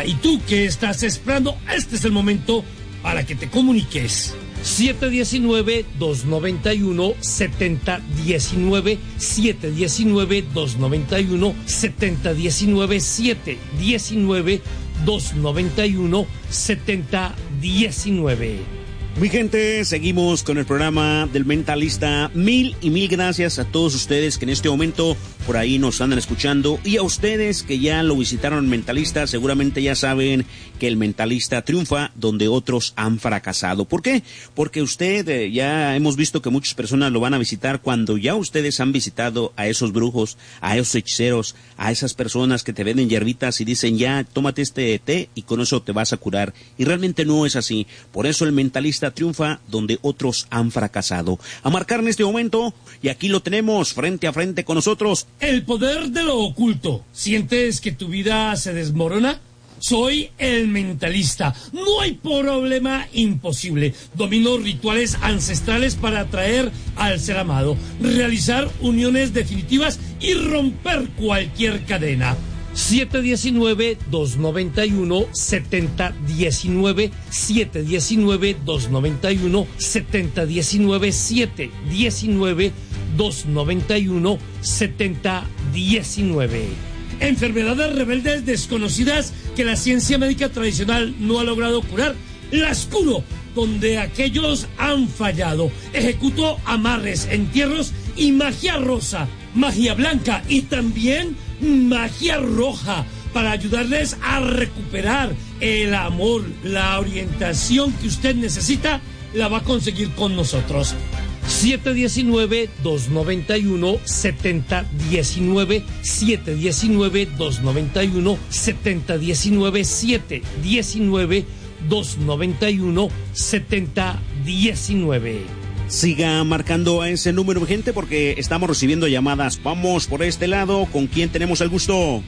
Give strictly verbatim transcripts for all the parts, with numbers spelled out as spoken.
¿Y tú qué estás esperando? Este es el momento para que te comuniques. siete uno nueve, dos nueve uno, siete cero uno nueve, siete uno nueve, dos nueve uno, siete cero uno nueve, siete uno nueve, dos nueve uno, siete cero uno nueve. Mi gente, seguimos con el programa del Mentalista. Mil y mil gracias a todos ustedes que en este momento por ahí nos andan escuchando, y a ustedes que ya lo visitaron el Mentalista, seguramente ya saben que el Mentalista triunfa donde otros han fracasado. ¿Por qué? Porque usted, eh, ya hemos visto que muchas personas lo van a visitar cuando ya ustedes han visitado a esos brujos, a esos hechiceros, a esas personas que te venden hierbitas y dicen ya, tómate este té y con eso te vas a curar. Y realmente no es así. Por eso el Mentalista triunfa donde otros han fracasado. A marcar en este momento, y aquí lo tenemos frente a frente con nosotros. El poder de lo oculto. ¿Sientes que tu vida se desmorona? Soy el Mentalista. No hay problema imposible. Domino rituales ancestrales para atraer al ser amado, realizar uniones definitivas y romper cualquier cadena. siete uno nueve, dos nueve uno, siete cero uno nueve, siete uno nueve, dos nueve uno, siete cero uno nueve, siete uno nueve, dos nueve uno, siete cero uno nueve. Enfermedades rebeldes desconocidas que la ciencia médica tradicional no ha logrado curar, las curo donde aquellos han fallado. Ejecuto amarres, entierros y magia rosa, magia blanca y también magia roja para ayudarles a recuperar el amor. La orientación que usted necesita la va a conseguir con nosotros. siete uno nueve, dos nueve uno, siete cero uno nueve, siete uno nueve, dos nueve uno, siete cero uno nueve, siete uno nueve, dos nueve uno, siete cero uno nueve. Siga marcando a ese número, gente, porque estamos recibiendo llamadas. Vamos por este lado. ¿Con quién tenemos el gusto?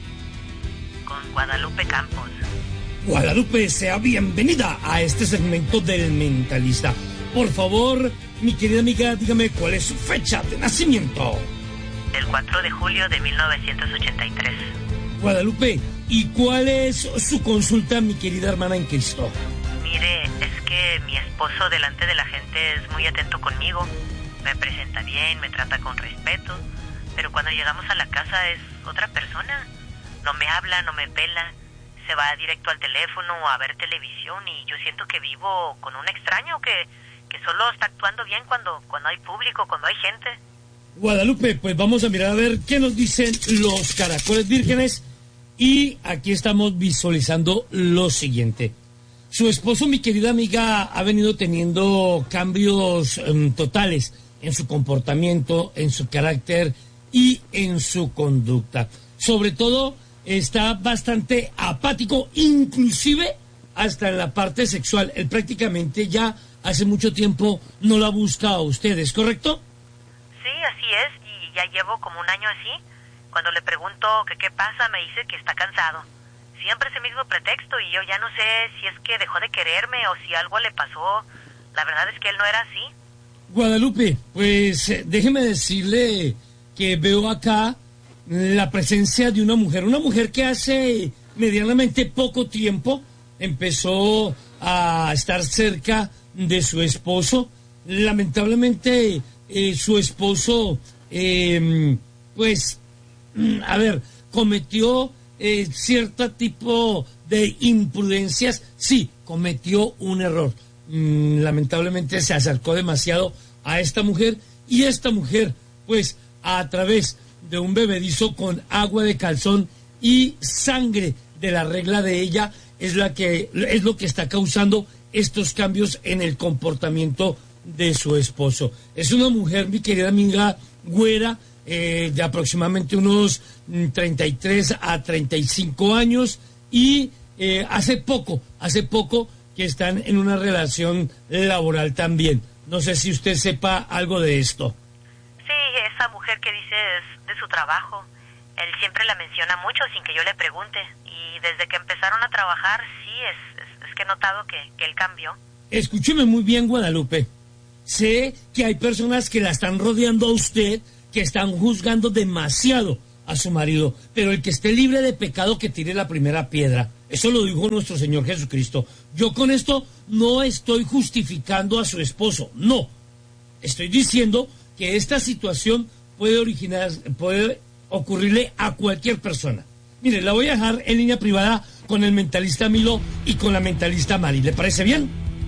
Con Guadalupe Campos. Guadalupe, sea bienvenida a este segmento del Mentalista. Por favor, mi querida amiga, dígame cuál es su fecha de nacimiento. El cuatro de julio de mil novecientos ochenta y tres. Guadalupe, ¿y cuál es su consulta, mi querida hermana en Cristo? Mire, es que mi esposo delante de la gente es muy atento conmigo. Me presenta bien, me trata con respeto. Pero cuando llegamos a la casa es otra persona. No me habla, no me pela. Se va directo al teléfono a ver televisión y yo siento que vivo con un extraño que... que solo está actuando bien cuando, cuando hay público, cuando hay gente. Guadalupe, pues vamos a mirar a ver qué nos dicen los caracoles vírgenes. Y aquí estamos visualizando lo siguiente. Su esposo, mi querida amiga, ha venido teniendo cambios um, totales en su comportamiento, en su carácter y en su conducta. Sobre todo, está bastante apático, inclusive hasta en la parte sexual. Él prácticamente ya hace mucho tiempo no la busca a ustedes, ¿correcto? Sí, así es, y ya llevo como un año así. Cuando le pregunto que qué pasa, me dice que está cansado. Siempre ese mismo pretexto y yo ya no sé si es que dejó de quererme o si algo le pasó. La verdad es que él no era así. Guadalupe, pues eh, déjeme decirle que veo acá la presencia de una mujer, una mujer que hace medianamente poco tiempo empezó a estar cerca de su esposo. Lamentablemente eh, su esposo eh, pues a ver cometió eh, cierto tipo de imprudencias. Sí, cometió un error. mm, lamentablemente se acercó demasiado a esta mujer y esta mujer pues a través de un bebedizo con agua de calzón y sangre de la regla de ella es la que es lo que está causando estos cambios en el comportamiento de su esposo. Es una mujer, mi querida amiga, güera, eh, de aproximadamente unos treinta y tres a treinta y cinco años y eh, hace poco, hace poco que están en una relación laboral también. No sé si usted sepa algo de esto. Sí, esa mujer que dice es de su trabajo. Él siempre la menciona mucho sin que yo le pregunte. Y desde que empezaron a trabajar, sí, es, es, es que he notado que, que él cambió. Escúcheme muy bien, Guadalupe. Sé que hay personas que la están rodeando a usted, que están juzgando demasiado a su marido, pero el que esté libre de pecado que tire la primera piedra. Eso lo dijo nuestro Señor Jesucristo. Yo con esto no estoy justificando a su esposo, no. Estoy diciendo que esta situación puede originar, puede ocurrirle a cualquier persona. Mire, la voy a dejar en línea privada con el mentalista Milo y con la mentalista Mari. ¿Le parece bien?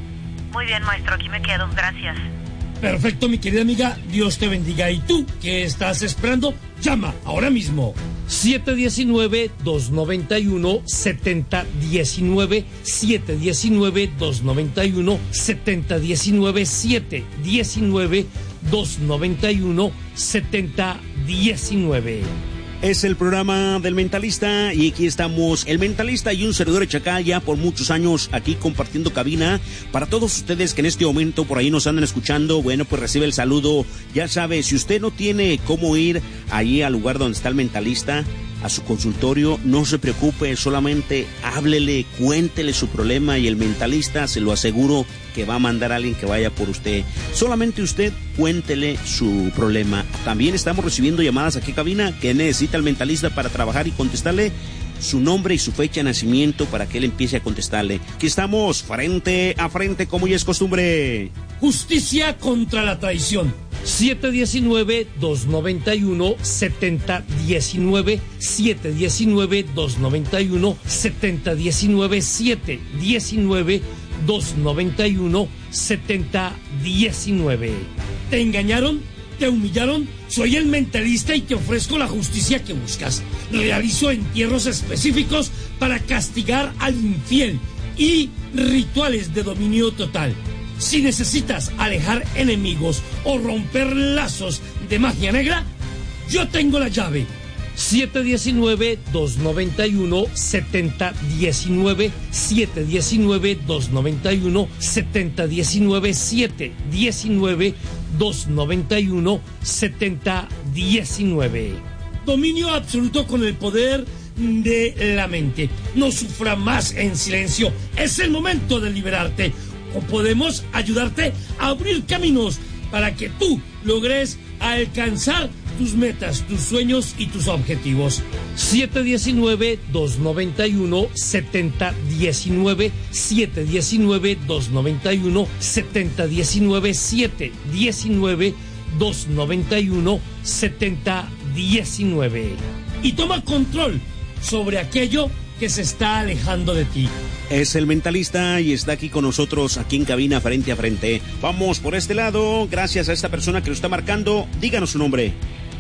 Muy bien, maestro, aquí me quedo. Gracias. Perfecto, mi querida amiga. Dios te bendiga. ¿Y tú qué estás esperando? Llama ahora mismo. siete uno nueve, dos nueve uno, siete cero uno nueve, siete uno nueve, dos nueve uno, siete cero uno nueve, siete uno nueve, dos nueve uno, siete cero uno nueve. Es el programa del Mentalista y aquí estamos, el Mentalista y un servidor de Chacá, ya por muchos años aquí compartiendo cabina. Para todos ustedes que en este momento por ahí nos andan escuchando, bueno, pues recibe el saludo. Ya sabe, si usted no tiene cómo ir allí al lugar donde está el Mentalista, a su consultorio, no se preocupe, solamente háblele, cuéntele su problema y el Mentalista, se lo aseguro, que va a mandar a alguien que vaya por usted. Solamente usted cuéntele su problema. También estamos recibiendo llamadas aquí en cabina. ¿Qué necesita el Mentalista para trabajar y contestarle? Su nombre y su fecha de nacimiento para que él empiece a contestarle. Aquí estamos, frente a frente, como ya es costumbre. Justicia contra la traición. siete uno nueve, dos nueve uno, siete cero uno nueve, siete uno nueve, dos nueve uno, siete cero uno nueve, siete uno nueve, dos nueve uno, siete cero uno nueve. ¿Te engañaron? ¿Te humillaron? Soy el Mentalista y te ofrezco la justicia que buscas. Realizo entierros específicos para castigar al infiel y rituales de dominio total. Si necesitas alejar enemigos o romper lazos de magia negra, yo tengo la llave. siete uno nueve, dos nueve uno, siete cero uno nueve, siete uno nueve, dos nueve uno, siete cero uno nueve, siete uno nueve, dos nueve uno, siete cero uno nueve. Dominio absoluto con el poder de la mente. No sufra más en silencio. Es el momento de liberarte. O podemos ayudarte a abrir caminos para que tú logres alcanzar tus metas, tus sueños y tus objetivos. siete uno nueve, dos nueve uno, siete cero uno nueve, siete uno nueve, dos nueve uno, siete cero uno nueve, siete uno nueve, dos nueve uno, siete cero uno nueve. Y toma control sobre aquello que se está alejando de ti. Es el Mentalista y está aquí con nosotros, aquí en cabina, frente a frente. Vamos por este lado, gracias a esta persona que lo está marcando. Díganos su nombre.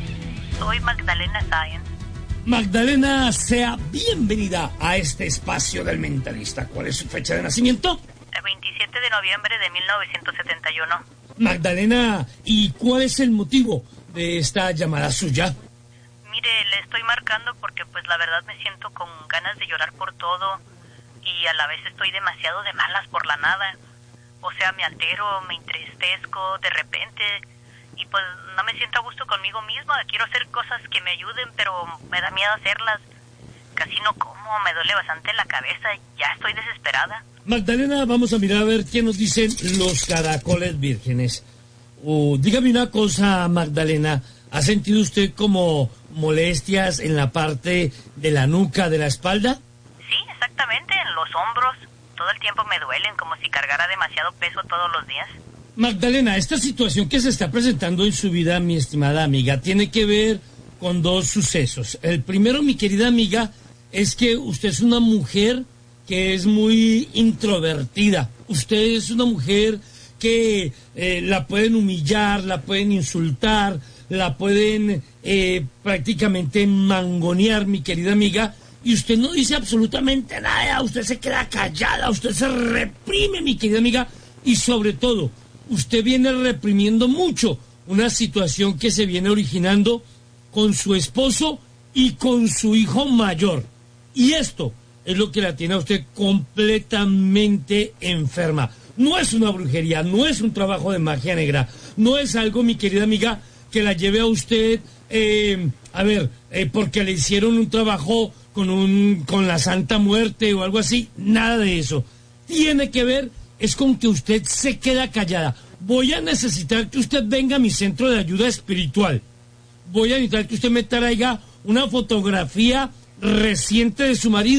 Soy Magdalena Sáenz. Magdalena, sea bienvenida a este espacio del Mentalista. ¿Cuál es su fecha de nacimiento? El veintisiete de noviembre de mil novecientos setenta y uno. Magdalena, ¿y cuál es el motivo de esta llamada suya? Mire, le estoy marcando porque pues la verdad me siento con ganas de llorar por todo y a la vez estoy demasiado de malas por la nada. O sea, me altero, me entristezco de repente y pues no me siento a gusto conmigo misma. Quiero hacer cosas que me ayuden, pero me da miedo hacerlas. Casi no como, me duele bastante la cabeza, ya estoy desesperada. Magdalena, vamos a mirar a ver qué nos dicen los caracoles vírgenes. Oh, dígame una cosa, Magdalena, ¿ha sentido usted como molestias en la parte de la nuca, de la espalda? Sí, exactamente, en los hombros. Todo el tiempo me duelen, como si cargara demasiado peso todos los días. Magdalena, esta situación que se está presentando en su vida, mi estimada amiga, tiene que ver con dos sucesos. El primero, mi querida amiga, es que usted es una mujer que es muy introvertida. Usted es una mujer que eh, la pueden humillar, la pueden insultar, la pueden eh, prácticamente mangonear, mi querida amiga, y usted no dice absolutamente nada, usted se queda callada, usted se reprime, mi querida amiga, y sobre todo, usted viene reprimiendo mucho una situación que se viene originando con su esposo y con su hijo mayor. Y esto es lo que la tiene a usted completamente enferma. No es una brujería, no es un trabajo de magia negra, no es algo, mi querida amiga, que la lleve a usted, eh, a ver, eh, porque le hicieron un trabajo con, un, con la Santa Muerte o algo así, nada de eso. Tiene que ver, es con que usted se queda callada. Voy a necesitar que usted venga a mi centro de ayuda espiritual. Voy a necesitar que usted me traiga una fotografía reciente de su marido,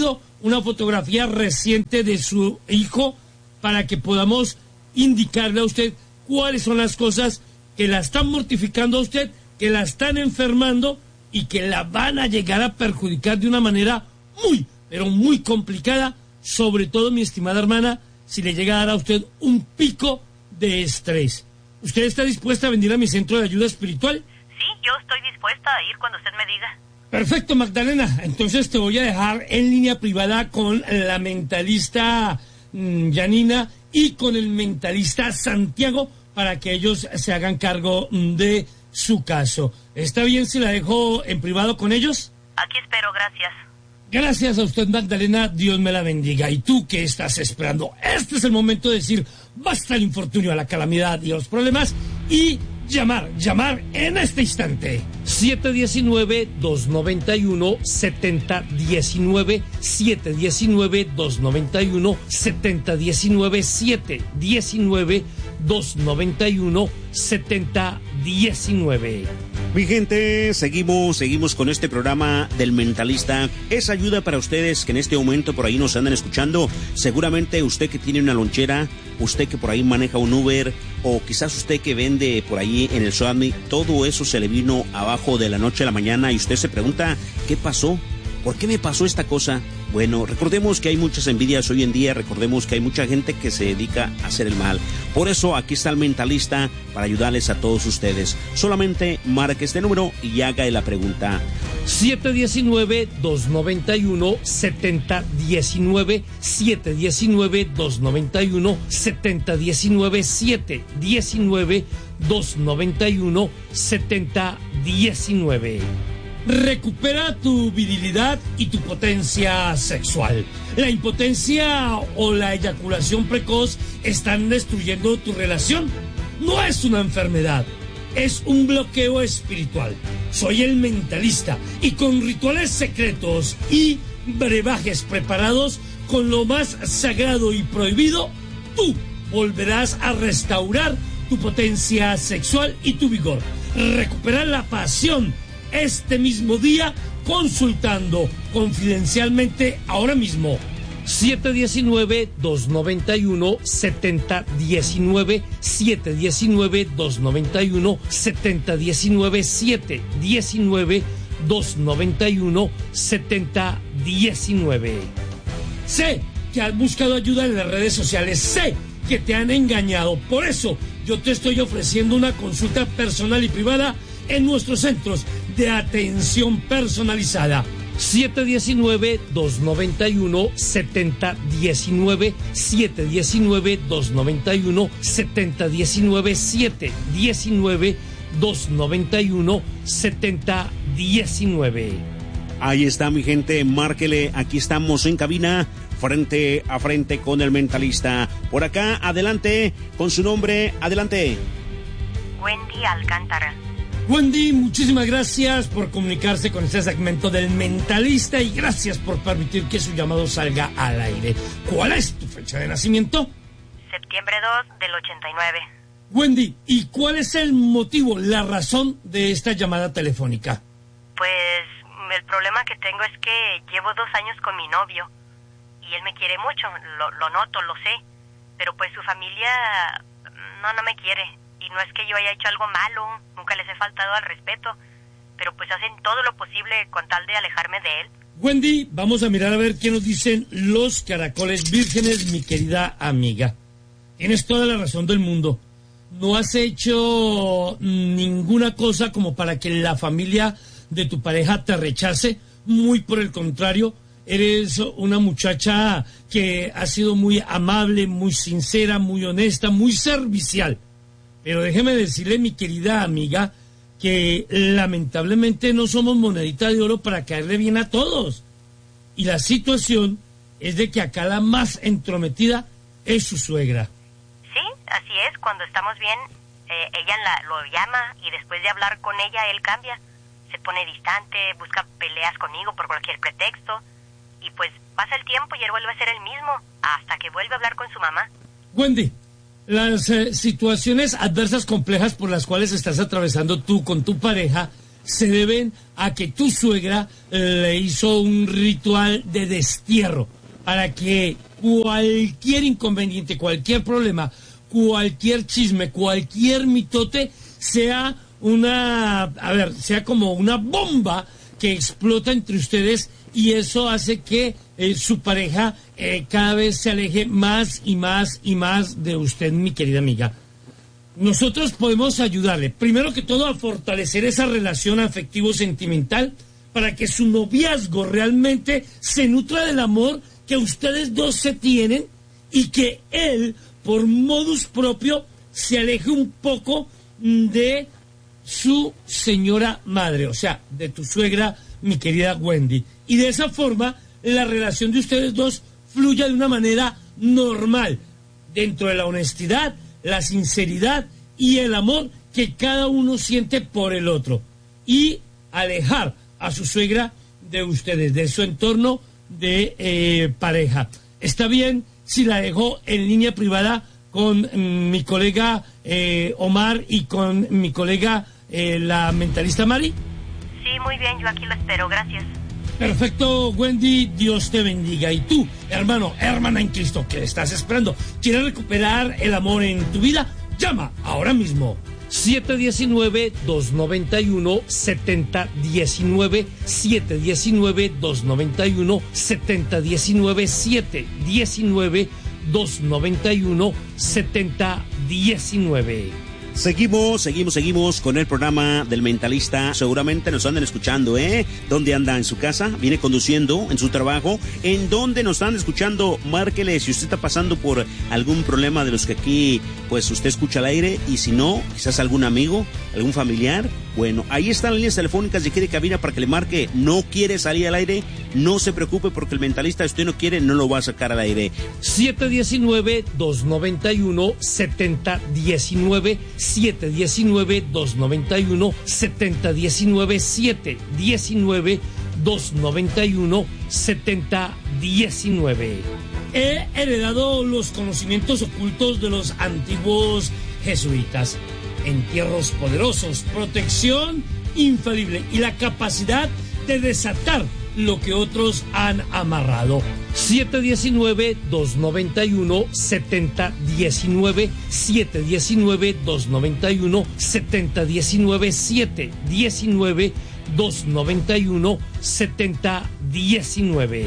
una fotografía reciente de su hijo para que podamos indicarle a usted cuáles son las cosas que la están mortificando a usted, que la están enfermando y que la van a llegar a perjudicar de una manera muy, pero muy complicada, sobre todo, mi estimada hermana, si le llega a dar a usted un pico de estrés. ¿Usted está dispuesta a venir a mi centro de ayuda espiritual? Sí, yo estoy dispuesta a ir cuando usted me diga. Perfecto, Magdalena. Entonces te voy a dejar en línea privada con la mentalista mmm, Janina y con el mentalista Santiago para que ellos se hagan cargo de su caso. ¿Está bien si la dejo en privado con ellos? Aquí espero, gracias. Gracias a usted, Magdalena, Dios me la bendiga. ¿Y tú qué estás esperando? Este es el momento de decir basta al infortunio, a la calamidad y a los problemas y llamar, llamar en este instante. siete uno nueve, dos nueve uno, siete cero uno nueve, siete uno nueve, dos nueve uno, siete cero uno nueve, siete uno nueve, dos nueve uno, siete cero uno nueve. Mi gente, seguimos, seguimos con este programa del Mentalista. Es ayuda para ustedes que en este momento por ahí nos andan escuchando. Seguramente usted que tiene una lonchera, usted que por ahí maneja un Uber, o quizás usted que vende por ahí en el Suami, todo eso se le vino abajo de la noche a la mañana y usted se pregunta, ¿qué pasó? ¿Por qué me pasó esta cosa? Bueno, recordemos que hay muchas envidias hoy en día, recordemos que hay mucha gente que se dedica a hacer el mal. Por eso aquí está el Mentalista para ayudarles a todos ustedes. Solamente marque este número y haga la pregunta. siete uno nueve, dos nueve uno, siete cero uno nueve, siete uno nueve, dos nueve uno, siete cero uno nueve, siete uno nueve, dos nueve uno, siete cero uno nueve. Recupera tu virilidad y tu potencia sexual. La impotencia o la eyaculación precoz están destruyendo tu relación. No es una enfermedad, es un bloqueo espiritual. Soy el Mentalista y con rituales secretos y brebajes preparados con lo más sagrado y prohibido, tú volverás a restaurar tu potencia sexual y tu vigor. Recuperar la pasión este mismo día consultando confidencialmente ahora mismo. siete uno nueve, dos nueve uno, siete cero uno nueve, siete uno nueve, dos nueve uno, siete cero uno nueve, siete uno nueve, dos nueve uno, siete cero uno nueve. Sé que has buscado ayuda en las redes sociales, sé que te han engañado, por eso yo te estoy ofreciendo una consulta personal y privada en nuestros centros de atención personalizada. siete uno nueve, dos nueve uno, siete cero uno nueve, siete uno nueve, dos nueve uno, siete cero uno nueve, siete uno nueve, dos nueve uno, siete cero uno nueve. Ahí está, mi gente, márquele, aquí estamos en cabina, frente a frente con el Mentalista. Por acá, adelante, con su nombre, adelante. Wendy Alcántara. Wendy, muchísimas gracias por comunicarse con este segmento del Mentalista y gracias por permitir que su llamado salga al aire. ¿Cuál es tu fecha de nacimiento? Septiembre dos del ochenta y nueve. Wendy, ¿y cuál es el motivo, la razón de esta llamada telefónica? Pues el problema que tengo es que llevo dos años con mi novio y él me quiere mucho, lo, lo noto, lo sé, pero pues su familia no, no me quiere. Y no es que yo haya hecho algo malo, nunca les he faltado al respeto, pero pues hacen todo lo posible con tal de alejarme de él. Wendy, vamos a mirar a ver qué nos dicen los caracoles vírgenes, mi querida amiga. Tienes toda la razón del mundo. No has hecho ninguna cosa como para que la familia de tu pareja te rechace, muy por el contrario. Eres una muchacha que ha sido muy amable, muy sincera, muy honesta, muy servicial. Pero déjeme decirle, mi querida amiga, que lamentablemente no somos monedita de oro para caerle bien a todos. Y la situación es de que acá la más entrometida es su suegra. Sí, así es. Cuando estamos bien, eh, ella la, lo llama y después de hablar con ella, él cambia. Se pone distante, busca peleas conmigo por cualquier pretexto. Y pues pasa el tiempo y él vuelve a ser el mismo hasta que vuelve a hablar con su mamá. Wendy, las eh, situaciones adversas complejas por las cuales estás atravesando tú con tu pareja se deben a que tu suegra le hizo un ritual de destierro para que cualquier inconveniente, cualquier problema, cualquier chisme, cualquier mitote sea una, a ver, sea como una bomba que explota entre ustedes, y eso hace que eh, su pareja eh, cada vez se aleje más y más y más de usted, mi querida amiga. Nosotros podemos ayudarle, primero que todo, a fortalecer esa relación afectivo-sentimental para que su noviazgo realmente se nutra del amor que ustedes dos se tienen, y que él, por modus propio, se aleje un poco de su señora madre, o sea, de tu suegra, mi querida Wendy. Y de esa forma, la relación de ustedes dos fluya de una manera normal, dentro de la honestidad, la sinceridad y el amor que cada uno siente por el otro. Y alejar a su suegra de ustedes, de su entorno de eh, pareja. Está bien si la dejó en línea privada con mm, mi colega eh, Omar y con mi colega eh, la mentalista Mari. Sí, muy bien, yo aquí lo espero, gracias. Perfecto, Wendy, Dios te bendiga. Y tú, hermano, hermana en Cristo, ¿qué estás esperando? ¿Quieres recuperar el amor en tu vida? Llama ahora mismo. siete uno nueve, dos nueve uno, siete cero uno nueve, siete uno nueve, dos nueve uno, siete cero uno nueve, siete uno nueve, dos nueve uno, siete cero uno nueve. Seguimos, seguimos, seguimos con el programa del Mentalista. Seguramente nos andan escuchando, ¿eh? ¿Dónde anda? ¿En su casa? ¿Viene conduciendo? ¿En su trabajo? ¿En dónde nos están escuchando? Márquele si usted está pasando por algún problema de los que aquí, pues, usted escucha al aire. Y si no, quizás algún amigo, algún familiar. Bueno, ahí están las líneas telefónicas de aquí de cabina para que le marque. No quiere salir al aire, no se preocupe, porque el Mentalista, si usted no quiere, no lo va a sacar al aire. siete uno nueve, dos nueve uno, siete cero uno nueve, siete uno nueve, dos nueve uno, siete cero uno nueve, siete uno nueve, dos nueve uno, siete cero uno nueve. He heredado los conocimientos ocultos de los antiguos jesuitas. Entierros poderosos, protección infalible y la capacidad de desatar lo que otros han amarrado. siete uno nueve, dos nueve uno, siete cero uno nueve, siete uno nueve, dos nueve uno, siete cero uno nueve, siete uno nueve, dos nueve uno, siete cero uno nueve.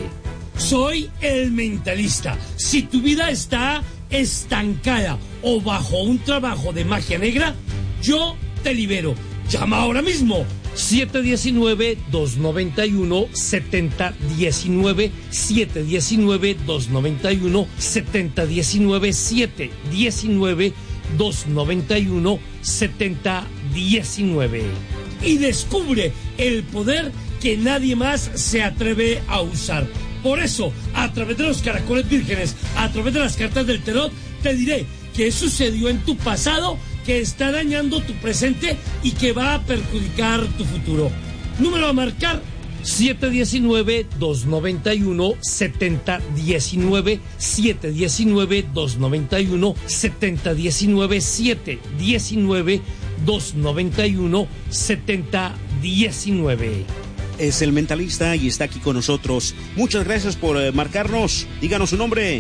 Soy el Mentalista. Si tu vida está estancada o bajo un trabajo de magia negra, yo te libero. Llama ahora mismo. siete uno nueve, dos nueve uno, siete cero uno nueve, siete uno nueve, dos nueve uno, siete cero uno nueve, siete uno nueve, dos nueve uno, siete cero uno nueve. Y descubre el poder que nadie más se atreve a usar. Por eso, a través de los caracoles vírgenes, a través de las cartas del tarot, te diré qué sucedió en tu pasado, que está dañando tu presente y que va a perjudicar tu futuro. Número a marcar: siete uno nueve, dos nueve uno, siete cero uno nueve, siete uno nueve, dos nueve uno, siete cero uno nueve, siete uno nueve, dos nueve uno, siete cero uno nueve. Es el Mentalista y está aquí con nosotros. Muchas gracias por eh, marcarnos. Díganos su nombre.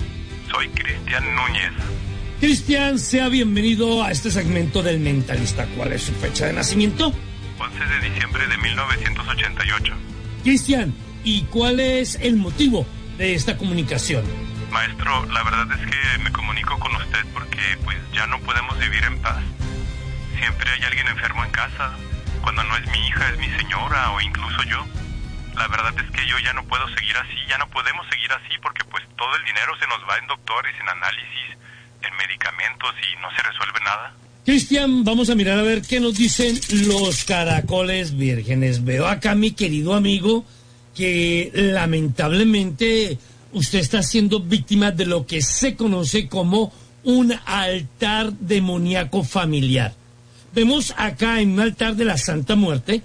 Soy Cristian Núñez. Cristian, sea bienvenido a este segmento del Mentalista. ¿Cuál es su fecha de nacimiento? once de diciembre de mil novecientos ochenta y ocho. Cristian, ¿y cuál es el motivo de esta comunicación? Maestro, la verdad es que me comunico con usted porque pues ya no podemos vivir en paz. Siempre hay alguien enfermo en casa. Cuando no es mi hija, es mi señora o incluso yo. La verdad es que yo ya no puedo seguir así, ya no podemos seguir así porque pues todo el dinero se nos va en doctores, en análisis, en medicamentos y no se resuelve nada. Cristian, vamos a mirar a ver qué nos dicen los caracoles vírgenes. Veo acá, mi querido amigo, que lamentablemente usted está siendo víctima de lo que se conoce como un altar demoníaco familiar. Vemos acá en un altar de la Santa Muerte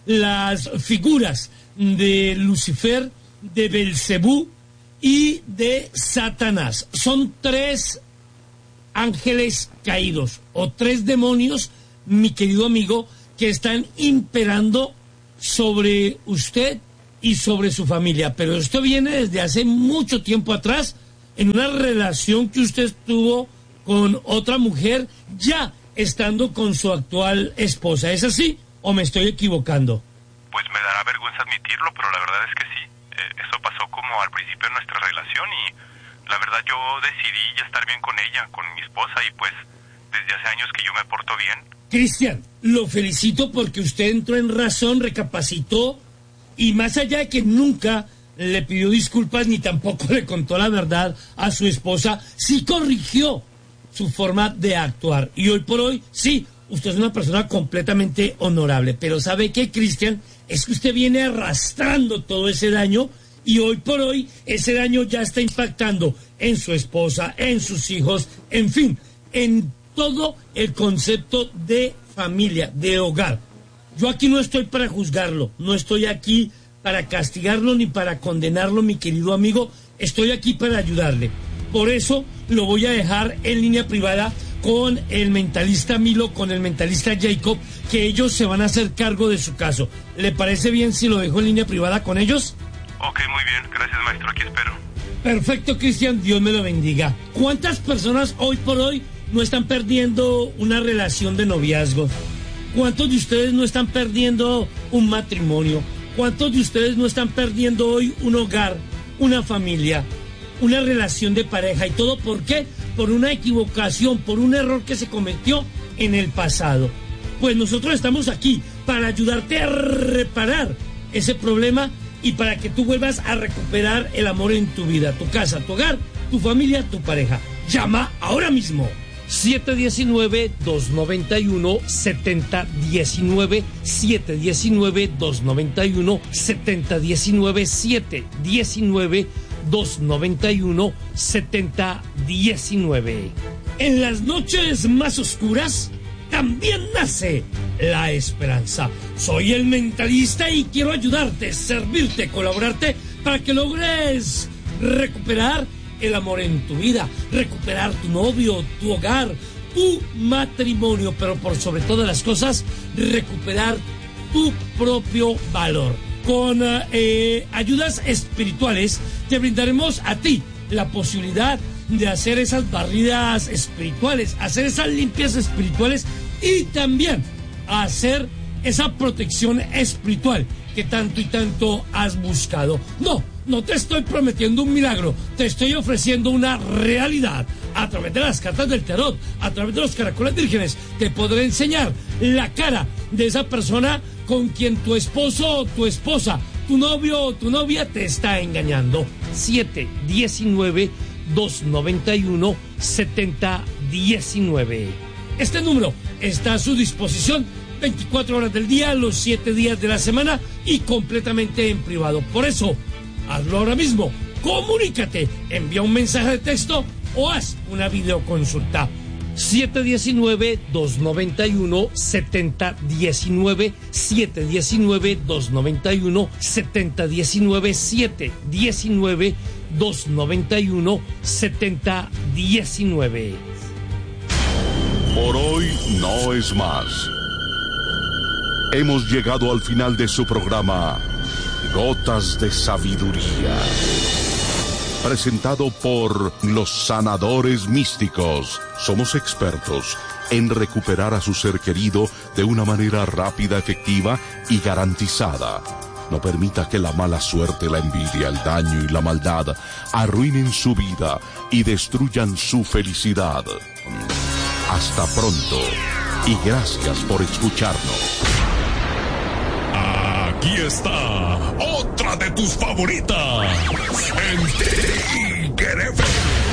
las figuras de Lucifer, de Belcebú y de Satanás. Son tres ángeles caídos o tres demonios, mi querido amigo, que están imperando sobre usted y sobre su familia. Pero esto viene desde hace mucho tiempo atrás, en una relación que usted tuvo con otra mujer, ya estando con su actual esposa. ¿Es así o me estoy equivocando? Pues me dará vergüenza admitirlo, pero la verdad es que sí. Eh, eso pasó como al principio de nuestra relación y la verdad yo decidí ya estar bien con ella, con mi esposa, y pues desde hace años que yo me porto bien. Cristian, lo felicito porque usted entró en razón, recapacitó y más allá de que nunca le pidió disculpas ni tampoco le contó la verdad a su esposa, sí corrigió su forma de actuar. Y hoy por hoy, sí, usted es una persona completamente honorable. Pero ¿sabe qué, Cristian? Es que usted viene arrastrando todo ese daño y hoy por hoy ese daño ya está impactando en su esposa, en sus hijos, en fin, en todo el concepto de familia, de hogar. Yo aquí no estoy para juzgarlo, no estoy aquí para castigarlo ni para condenarlo, mi querido amigo. Estoy aquí para ayudarle. Por eso lo voy a dejar en línea privada con el mentalista Milo, con el mentalista Jacob, que ellos se van a hacer cargo de su caso. ¿Le parece bien si lo dejo en línea privada con ellos? Ok, muy bien. Gracias, maestro. Aquí espero. Perfecto, Cristian. Dios me lo bendiga. ¿Cuántas personas hoy por hoy no están perdiendo una relación de noviazgo? ¿Cuántos de ustedes no están perdiendo un matrimonio? ¿Cuántos de ustedes no están perdiendo hoy un hogar, una familia, una relación de pareja? ¿Y todo por qué? Por una equivocación, por un error que se cometió en el pasado. Pues nosotros estamos aquí para ayudarte a reparar ese problema y para que tú vuelvas a recuperar el amor en tu vida, tu casa, tu hogar, tu familia, tu pareja. Llama ahora mismo. siete uno nueve, dos nueve uno, siete cero uno nueve, siete uno nueve, dos nueve uno, siete cero uno nueve, siete uno nueve, dos nueve uno, siete cero uno nueve. En las noches más oscuras también nace la esperanza. Soy el mentalista y quiero ayudarte, servirte, colaborarte para que logres recuperar el amor en tu vida, recuperar tu novio, tu hogar, tu matrimonio, pero por sobre todas las cosas, recuperar tu propio valor. Con eh, ayudas espirituales te brindaremos a ti la posibilidad de hacer esas barridas espirituales, hacer esas limpias espirituales y también hacer esa protección espiritual que tanto y tanto has buscado. No, no te estoy prometiendo un milagro, te estoy ofreciendo una realidad. A través de las cartas del tarot, a través de los caracoles vírgenes, te podré enseñar la cara de esa persona con quien tu esposo o tu esposa, tu novio o tu novia te está engañando. siete uno nueve, dos nueve uno, siete cero uno nueve. Este número está a su disposición veinticuatro horas del día, los siete días de la semana y completamente en privado. Por eso, hazlo ahora mismo. Comunícate, envía un mensaje de texto o haz una videoconsulta. siete uno nueve, dos nueve uno, siete cero uno nueve, siete uno nueve, dos nueve uno, siete cero uno nueve, siete uno nueve, dos nueve uno, siete cero uno nueve. Por hoy no es más. Hemos llegado al final de su programa Gotas de Sabiduría, presentado por los sanadores místicos. Somos expertos en recuperar a su ser querido de una manera rápida, efectiva y garantizada. No permita que la mala suerte, la envidia, el daño y la maldad arruinen su vida y destruyan su felicidad. Hasta pronto y gracias por escucharnos. Aquí está otra de tus favoritas. En Tigre F M.